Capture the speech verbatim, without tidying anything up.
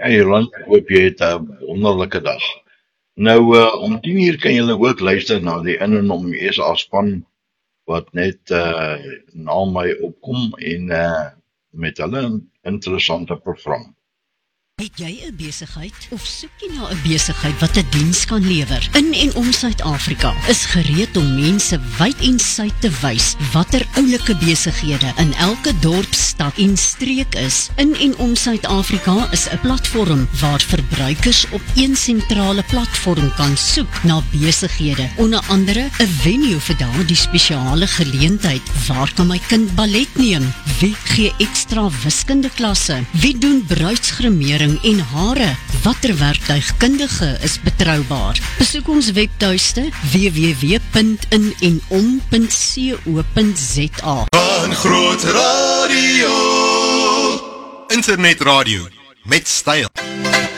Ja, Jolan, ek hoop jy het 'n wonderlike dag. Nou, uh, om tien uur kan julle ook luister na die In en Om S A span wat net uh, na my opkom en uh, met hulle 'n interessante program. Het jy 'n besigheid of soek jy na 'n besigheid wat 'n diens kan lewer? In en om Suid-Afrika is gereed om mense wyd en suid te wys watter oulike besighede in elke dorp, stad en streek is. In en om Suid-Afrika is 'n platform waar verbruikers op een sentrale platform kan soek na besighede. Onder andere 'n venue vir daardie spesiale geleentheid. Waar kan my kind ballet neem? Wie gee ekstra wiskunde klasse? Wie doen bruidsgremering en hare? Watter werktuigkundige is betroubaar? Besoek ons webtuiste w w w punt in en om punt co punt z a. Van Groot Radio, internetradio met styl.